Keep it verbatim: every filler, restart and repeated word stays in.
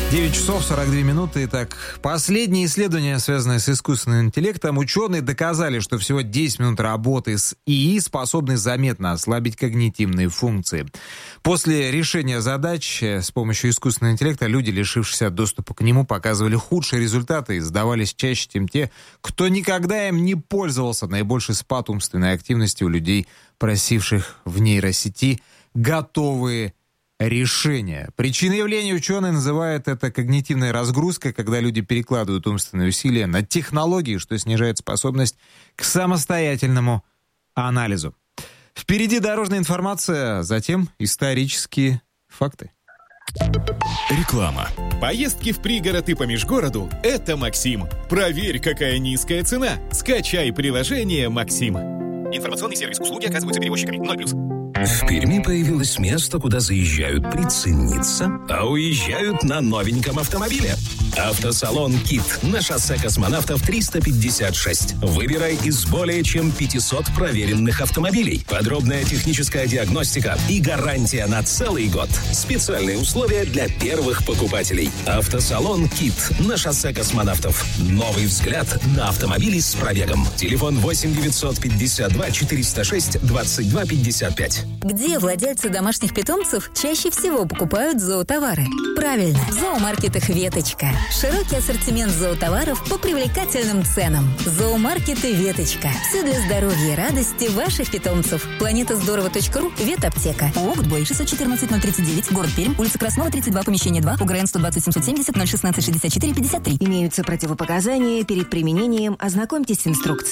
девять часов сорок две минуты. Итак, последние исследования, связанные с искусственным интеллектом, ученые доказали, что всего десять минут работы с ИИ способны заметно ослабить когнитивные функции. После решения задач с помощью искусственного интеллекта люди, лишившиеся доступа к нему, показывали худшие результаты и сдавались чаще, чем те, кто никогда им не пользовался. Наибольший спад умственной активности у людей, просивших в нейросети готовые решения. Причиной явления ученые называют это когнитивная разгрузка, когда люди перекладывают умственные усилия на технологии, что снижает способность к самостоятельному анализу. Впереди дорожная информация, затем исторические факты. Реклама. Поездки в пригород и по межгороду – это Максим. Проверь, какая низкая цена. Скачай приложение «Максим». Информационный сервис. Услуги оказываются перевозчиками. ноль плюс. В Перми появилось место, куда заезжают прицениться, а уезжают на новеньком автомобиле. Автосалон «Кит» на шоссе Космонавтов триста пятьдесят шесть. Выбирай из более чем пятисот проверенных автомобилей. Подробная техническая диагностика и гарантия на целый год. Специальные условия для первых покупателей. Автосалон «Кит» на шоссе Космонавтов. Новый взгляд на автомобили с пробегом. Телефон восемь девятьсот пятьдесят два четыреста шесть двадцать два пятьдесят пять. Где владельцы домашних питомцев чаще всего покупают зоотовары? Правильно, в зоомаркетах «Веточка». Широкий ассортимент зоотоваров по привлекательным ценам. Зоомаркеты «Веточка». Все для здоровья и радости ваших питомцев. планета здорово точка ру, ветаптека. ООО «Гудбой», шестьсот четырнадцать ноль тридцать девять, город Пермь, улица Краснова, тридцать два, помещение два, УГРН сто двадцать семьсот семьдесят ноль шестнадцать шестьдесят четыре пятьдесят три. Имеются противопоказания перед применением. Ознакомьтесь с инструкцией.